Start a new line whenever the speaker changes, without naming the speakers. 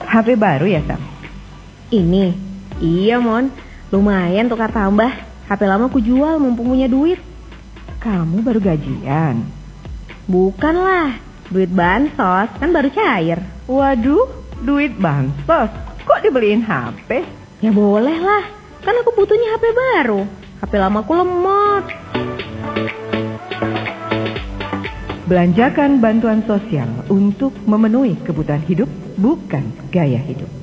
HP baru ya, Sam?
Ini? Iya, Mon. Lumayan tukar tambah. HP lama ku jual mumpung punya duit.
Kamu baru gajian?
Bukan lah, duit bansos, kan baru cair.
Waduh, duit bansos? Kok dibeliin HP?
Ya boleh lah, kan aku butuhnya HP baru. HP lama ku lemot.
Belanjakan bantuan sosial untuk memenuhi kebutuhan hidup, bukan gaya hidup.